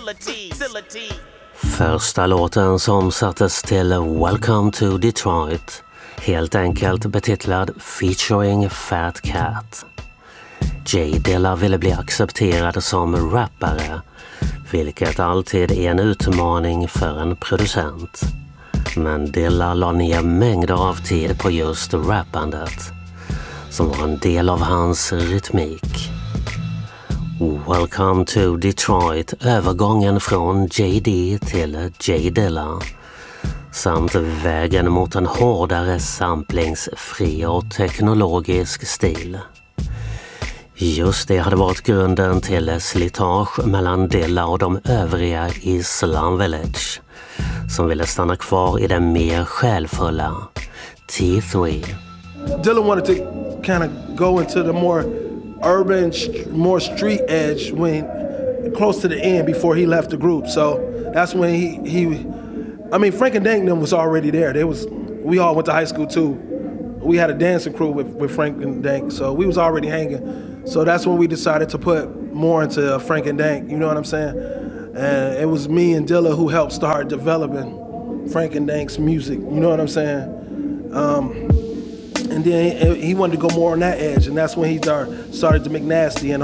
Första låten som sattes till Welcome to Detroit, helt enkelt betitlad Featuring Fat Cat. J Dilla ville bli accepterad som rappare, vilket alltid är en utmaning för en producent. Men Dilla la ner mängder av tid på just rappandet, som var en del av hans rytmik. Welcome to Detroit, övergången från JD till J Dilla, samt vägen mot en hårdare samplingsfri och teknologisk stil. Just det hade varit grunden till slitage mellan Dilla och de övriga i Slum Village, som ville stanna kvar i den mer själfulla T3. Dilla wanted to kind of go into the more urban, more street edge when close to the end before he left the group. So that's when Frank and Dank was already there. We all went to high school too. We had a dancing crew with Frank and Dank, so we was already hanging. So that's when we decided to put more into Frank and Dank, you know what I'm saying? And it was me and Dilla who helped start developing Frank and Dank's music, you know what I'm saying? And then he wanted to go more on that edge, and that's when he started to make Nasty and